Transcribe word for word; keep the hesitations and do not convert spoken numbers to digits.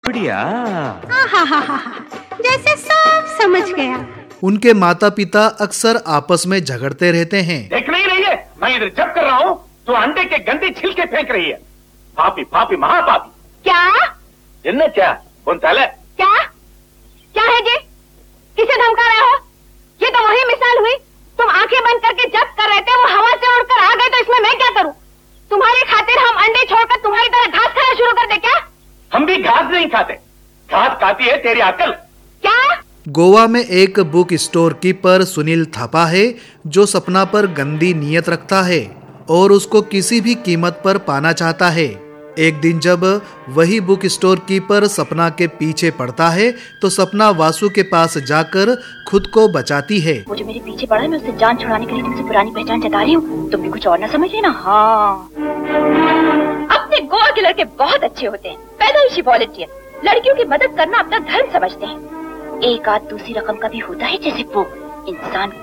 बढ़िया। जैसे सब समझ गया। उनके माता पिता अक्सर आपस में झगड़ते रहते हैं। देख नहीं रही है, मैं इधर जब कर रहा हूँ तो अंडे के गंदे छिलके फेंक रही है। पापी पापी महापापी। क्या इन्ने क्या कौन ताले? क्या क्या है ये? किसे धमका रहे हो? ये तो वही मिसाल हुई। तुम आंखें बंद करके जब कर रहे थे, वो हवा से उड़कर आ गए, तो इसमें मैं क्या करूं? तुम्हारी खातिर हम अंडे छोड़कर तुम्हारी तरह घास खाना शुरू कर दे क्या? हम भी घास नहीं खाते, घास खाती है तेरी अकल। क्या? गोवा में एक book store keeper Sunil Thapa है जो सपना पर गंदी नीयत रखता है और उसको किसी भी कीमत पर पाना चाहता है। एक दिन जब वही बुक स्टोर कीपर सपना के पीछे पड़ता है तो सपना वासु के पास जाकर खुद को बचाती है। वो जो मेरे पीछे पड़ा है, मैं उससे जान छुड़ाने के लिए तुमसे पुरानी पहचान जता रही हूँ। तुम भी कुछ और ना समझ ना। हाँ, अपने गोवा के लड़के बहुत अच्छे होते हैं, पैदाइशी वॉलंटियर, लड़कियों की मदद करना अपना धर्म समझते हैं। एक आध दूसरी रकम का भी होता है, जैसे वो इंसान